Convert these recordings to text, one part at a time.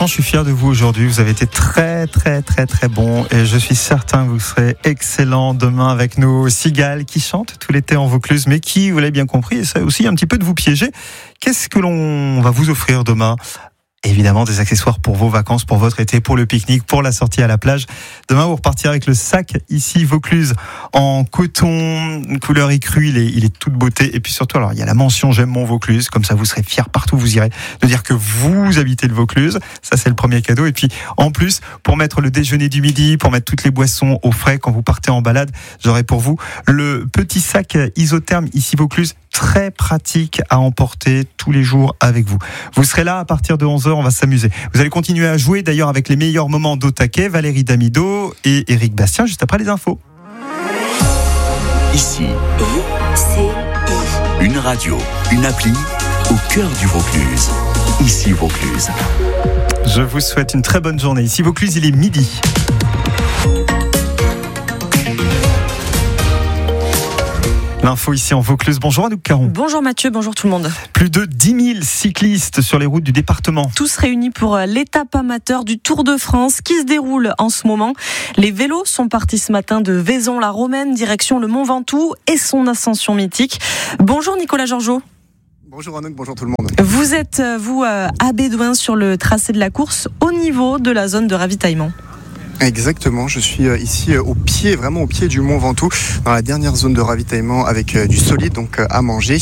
Franchement, je suis fier de vous aujourd'hui. Vous avez été très bon et je suis certain que vous serez excellent demain avec nos cigales qui chantent tout l'été en Vaucluse, mais qui, vous l'avez bien compris, essaient aussi un petit peu de vous piéger. Qu'est-ce que l'on va vous offrir demain ? Évidemment, des accessoires pour vos vacances, pour votre été, pour le pique-nique, pour la sortie à la plage. Demain, vous repartirez avec le sac ici Vaucluse en coton, couleur écrue. Il est toute beauté. Et puis surtout, alors il y a la mention j'aime mon Vaucluse. Comme ça, vous serez fiers partout où vous irez de dire que vous habitez le Vaucluse. Ça, c'est le premier cadeau. Et puis, en plus, pour mettre le déjeuner du midi, pour mettre toutes les boissons au frais quand vous partez en balade, j'aurai pour vous le petit sac isotherme ici Vaucluse. Très pratique à emporter tous les jours avec vous. Vous serez là à partir de 11h, on va s'amuser. Vous allez continuer à jouer d'ailleurs avec les meilleurs moments d'Au-Taquet, Valérie Damido et Éric Bastien juste après les infos. Ici, une radio, une appli au cœur du Vaucluse. Ici Vaucluse. Je vous souhaite une très bonne journée. Ici Vaucluse, il est midi. L'info ici en Vaucluse. Bonjour Anouk Caron. Bonjour Mathieu, bonjour tout le monde. Plus de 10 000 cyclistes sur les routes du département. Tous réunis pour l'étape amateur du Tour de France qui se déroule en ce moment. Les vélos sont partis ce matin de Vaison-la-Romaine, direction le Mont Ventoux et son ascension mythique. Bonjour Nicolas Georgeot. Bonjour Anouk, bonjour tout le monde. Vous êtes, vous, à Bédouin sur le tracé de la course au niveau de la zone de ravitaillement. Exactement, je suis ici vraiment au pied du Mont Ventoux, dans la dernière zone de ravitaillement avec du solide, donc à manger.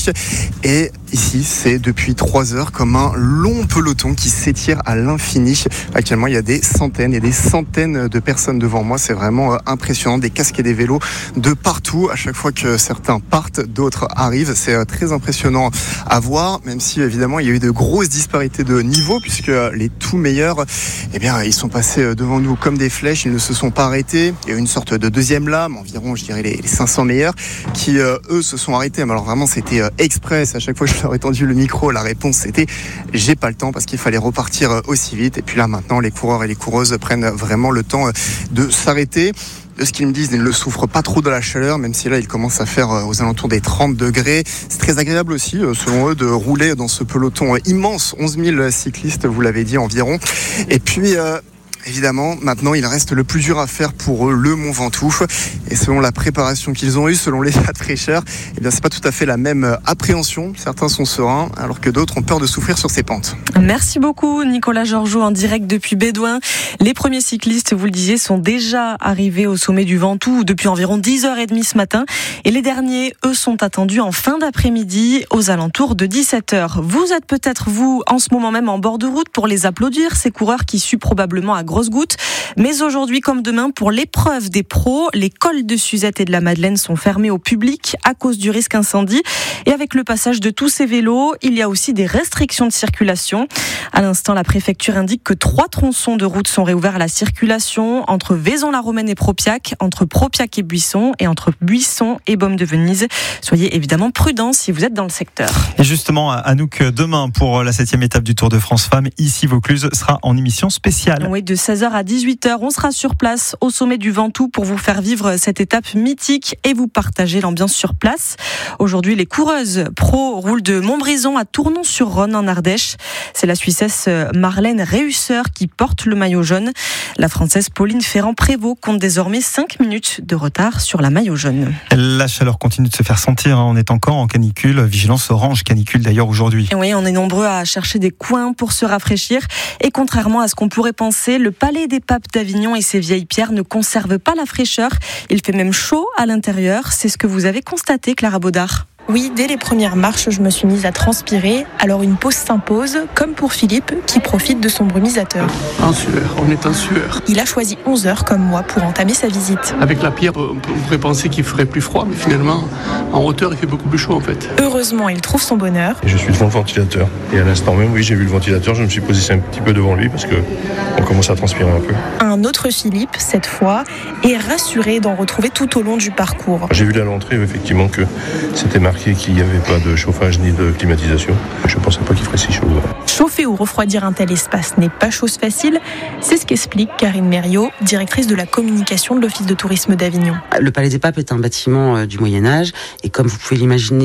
Et ici, c'est depuis 3 heures comme un long peloton qui s'étire à l'infini. Actuellement, il y a des centaines et des centaines de personnes devant moi. C'est vraiment impressionnant, des casques et des vélos de partout. À chaque fois que certains partent, d'autres arrivent. C'est très impressionnant à voir, même si évidemment, il y a eu de grosses disparités de niveau, puisque les tout meilleurs, ils sont passés devant nous comme des flèches. Ils ne se sont pas arrêtés. Il y a eu une sorte de deuxième lame, environ, je dirais, les 500 meilleurs, qui, eux, se sont arrêtés. Mais alors vraiment, c'était express. À chaque fois que je leur ai tendu le micro, la réponse, c'était « j'ai pas le temps » parce qu'il fallait repartir aussi vite. Et puis là, maintenant, les coureurs et les coureuses prennent vraiment le temps de s'arrêter. De ce qu'ils me disent, ils ne souffrent pas trop de la chaleur, même si là, il commence à faire aux alentours des 30 degrés. C'est très agréable aussi, selon eux, de rouler dans ce peloton immense. 11 000 cyclistes, vous l'avez dit, environ. Et puis... évidemment, maintenant, il reste le plus dur à faire pour eux, le Mont Ventoux. Et selon la préparation qu'ils ont eue, selon l'état de fraîcheur, c'est pas tout à fait la même appréhension. Certains sont sereins, alors que d'autres ont peur de souffrir sur ces pentes. Merci beaucoup, Nicolas Georgeot, en direct depuis Bédouin. Les premiers cyclistes, vous le disiez, sont déjà arrivés au sommet du Ventoux depuis environ 10h30 ce matin. Et les derniers, eux, sont attendus en fin d'après-midi, aux alentours de 17h. Vous êtes peut-être, vous, en ce moment même en bord de route pour les applaudir, ces coureurs qui suent probablement à grosses gouttes. Mais aujourd'hui, comme demain, pour l'épreuve des pros, les cols de Suzette et de la Madeleine sont fermés au public à cause du risque incendie. Et avec le passage de tous ces vélos, il y a aussi des restrictions de circulation. À l'instant, la préfecture indique que 3 tronçons de route sont réouverts à la circulation entre Vaison-la-Romaine et Propiac, entre Propiac et Buisson et entre Buisson et Baume de Venise. Soyez évidemment prudents si vous êtes dans le secteur. Et justement, Anouk, demain pour la 7e étape du Tour de France Femmes, ici Vaucluse sera en émission spéciale. Oui, de 16h à 18h, on sera sur place au sommet du Ventoux pour vous faire vivre cette étape mythique et vous partager l'ambiance sur place. Aujourd'hui, les coureuses pro roulent de Montbrison à Tournon-sur-Rhône en Ardèche. C'est la Suissesse Marlène Reusser qui porte le maillot jaune. La Française Pauline Ferrand-Prévot compte désormais 5 minutes de retard sur la maillot jaune. La chaleur continue de se faire sentir. On est encore en canicule, vigilance orange canicule d'ailleurs aujourd'hui. Et oui, on est nombreux à chercher des coins pour se rafraîchir. Et contrairement à ce qu'on pourrait penser, le Palais des Papes d'Avignon et ses vieilles pierres ne conservent pas la fraîcheur. Il fait même chaud à l'intérieur. C'est ce que vous avez constaté, Clara Baudard. Oui, dès les premières marches, je me suis mise à transpirer. Alors une pause s'impose, comme pour Philippe, qui profite de son brumisateur. En sueur, on est en sueur. Il a choisi 11 heures comme moi pour entamer sa visite. Avec la pierre, on pourrait penser qu'il ferait plus froid, mais finalement, en hauteur, il fait beaucoup plus chaud en fait. Heureusement, il trouve son bonheur. Et je suis devant le ventilateur. Et à l'instant même, oui, j'ai vu le ventilateur, je me suis posé un petit peu devant lui parce qu'on commence à transpirer un peu. Un autre Philippe, cette fois, est rassuré d'en retrouver tout au long du parcours. J'ai vu à l'entrée, effectivement, que c'était marqué qu'il n'y avait pas de chauffage ni de climatisation. Je ne pensais pas qu'il ferait si chaud. Chauffer ou refroidir un tel espace n'est pas chose facile. C'est ce qu'explique Karine Mériot, directrice de la communication de l'Office de tourisme d'Avignon. Le Palais des Papes est un bâtiment du Moyen-Âge et comme vous pouvez l'imaginer,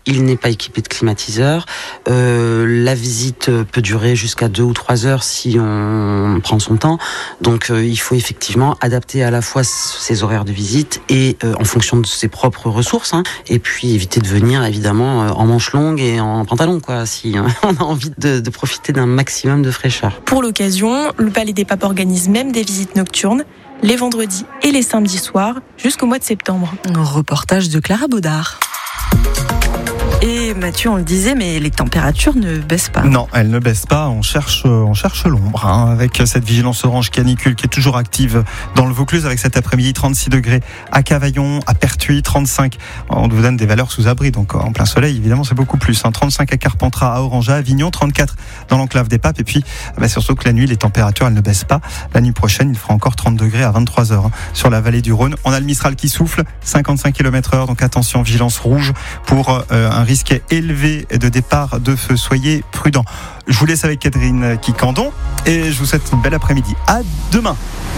il n'est pas équipé de climatiseur. La visite peut durer jusqu'à 2 ou 3 heures si on prend son temps. Donc il faut effectivement adapter à la fois ses horaires de visite et en fonction de ses propres ressources. Et puis éviter de venir évidemment en manches longues et en pantalon, si on a envie de profiter d'un maximum de fraîcheur. Pour l'occasion, le Palais des Papes organise même des visites nocturnes les vendredis et les samedis soirs jusqu'au mois de septembre. Un reportage de Clara Baudard. Et Mathieu, on le disait, mais les températures ne baissent pas. Non, elles ne baissent pas. On cherche l'ombre, avec cette vigilance orange canicule qui est toujours active dans le Vaucluse, avec cet après-midi 36 degrés à Cavaillon, à Pertuis, 35. On vous donne des valeurs sous abri, donc en plein soleil, évidemment, c'est beaucoup plus. 35 à Carpentras, à Orange, à Avignon, 34 dans l'enclave des Papes. Et puis, surtout que la nuit, les températures, elles ne baissent pas. La nuit prochaine, il fera encore 30 degrés à 23h sur la vallée du Rhône. On a le Mistral qui souffle, 55 km/h, donc attention, vigilance rouge pour un risque élevé de départ de feu. Soyez prudents. Je vous laisse avec Catherine Quicandon et je vous souhaite une belle après-midi. À demain.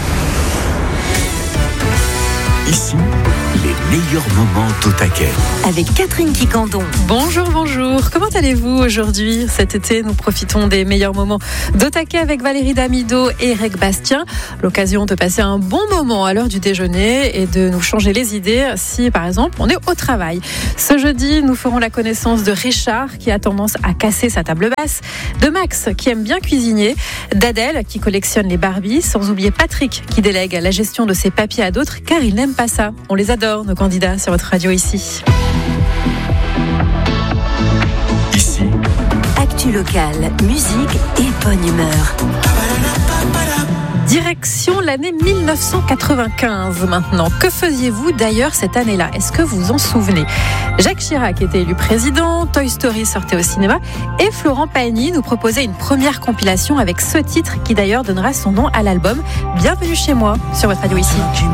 Ici, les meilleurs moments d'Au Taquet. Avec Catherine Quicandon. Bonjour. Comment allez-vous aujourd'hui ? Cet été, nous profitons des meilleurs moments d'Au Taquet avec Valérie Damido et Eric Bastien. L'occasion de passer un bon moment à l'heure du déjeuner et de nous changer les idées si, par exemple, on est au travail. Ce jeudi, nous ferons la connaissance de Richard qui a tendance à casser sa table basse, de Max qui aime bien cuisiner, d'Adèle qui collectionne les Barbies, sans oublier Patrick qui délègue la gestion de ses papiers à d'autres car il n'aime pas ça. On les adore, nos candidats, sur votre radio ici. Ici, Actu locale, musique et bonne humeur. Direction l'année 1995 maintenant. Que faisiez-vous d'ailleurs cette année-là ? Est-ce que vous vous en souvenez ? Jacques Chirac était élu président, Toy Story sortait au cinéma et Florent Pagny nous proposait une première compilation avec ce titre qui d'ailleurs donnera son nom à l'album Bienvenue chez moi sur votre radio ici.